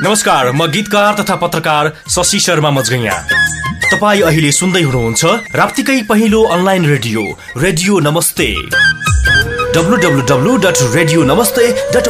नमस्कार, म गीतकार तथा पत्रकार शशि शर्मा मजगैया। तपाईँ अहिले सुन्दै हुनुहुन्छ राप्तीकै पहिलो अनलाइन रेडियो नमस्ते। www.radionamaste.org